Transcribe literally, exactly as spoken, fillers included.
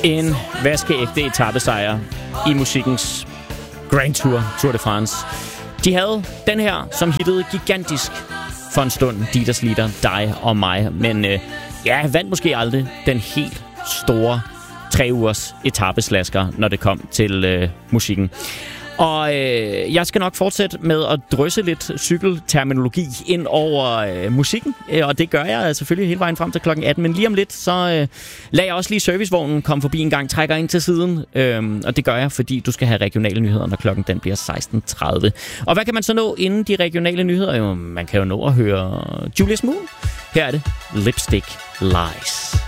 En vaskeægte etapesejr i musikkens Grand Tour, Tour de France. De havde den her, som hittede gigantisk for en stund, Dieters Lieder, dig og mig. Men øh, ja, vandt måske aldrig den helt store tre ugers etapeslasker, når det kom til øh, musikken. Og øh, jeg skal nok fortsætte med at drysse lidt cykelterminologi ind over øh, musikken. Øh, og det gør jeg selvfølgelig hele vejen frem til klokken atten. Men lige om lidt, så øh, lader jeg også lige servicevognen komme forbi en gang, trækker ind til siden. Øh, og det gør jeg, fordi du skal have regionale nyheder, når klokken den bliver seksten tredive. Og hvad kan man så nå inden de regionale nyheder? Jo, man kan jo nå at høre Julius Moon. Her er det Lipstick Lies.